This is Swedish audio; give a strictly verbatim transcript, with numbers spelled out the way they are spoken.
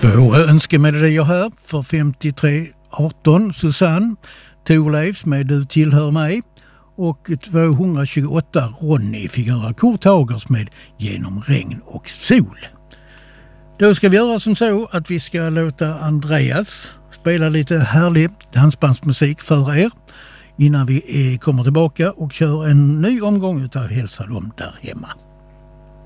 Så önskemelodier här för femtiotre arton Susanne, Thorleifs med Du tillhör mig och tvåhundratjugoåtta Ronny fick göra Kurt Hagers med Genom regn och sol. Då ska vi göra som så att vi ska låta Andreas spela lite härlig dansbandsmusik för er innan vi kommer tillbaka och kör en ny omgång utav Hälsa dem där hemma.